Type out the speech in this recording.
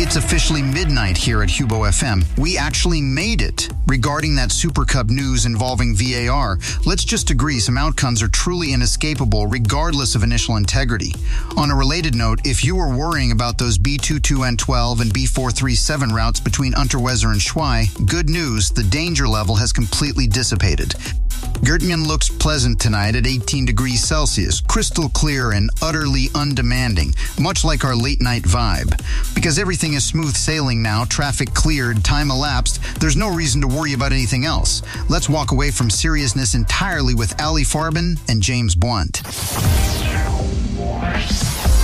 It's officially midnight here at Hubo FM. We actually made it. Regarding that Super Cup news involving VAR, let's just agree some outcomes are truly inescapable regardless of initial integrity. On a related note, if you were worrying about those B22N12 and B437 routes between Unterweser and Schwei, good news, the danger level has completely dissipated. Göttingen looks pleasant tonight at 18 degrees Celsius, crystal clear and utterly undemanding, much like our late night vibe. Because everything is smooth sailing now, traffic cleared, time elapsed, there's no reason to worry about anything else. Let's walk away from seriousness entirely with Ali Farben and James Blunt.